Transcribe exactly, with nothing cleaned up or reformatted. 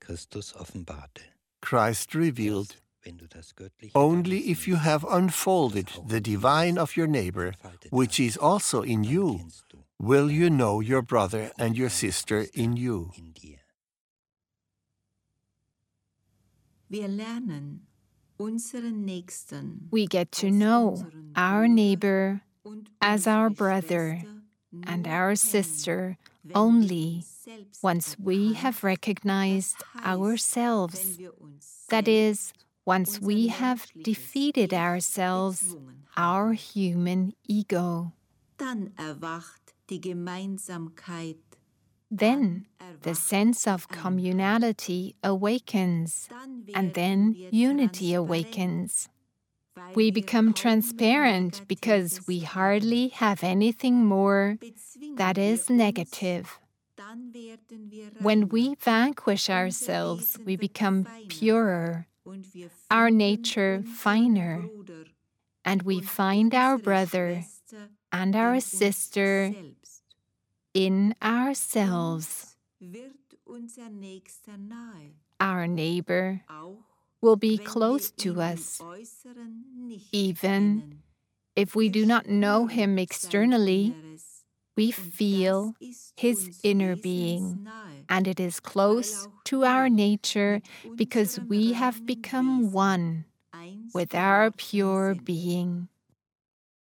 Christ revealed. Only if you have unfolded the divine of your neighbor, which is also in you, will you know your brother and your sister in you. We get to know our neighbor as our brother and our sister only once we have recognized ourselves. That is, once we have defeated ourselves, our human ego. Then the sense of communality awakens, and then unity awakens. We become transparent because we hardly have anything more that is negative. When we vanquish ourselves, we become purer, our nature finer, and we find our brother and our sister in ourselves. Our neighbor will be close to us, even if we do not know him externally. We feel his inner being, and it is close to our nature because we have become one with our pure being.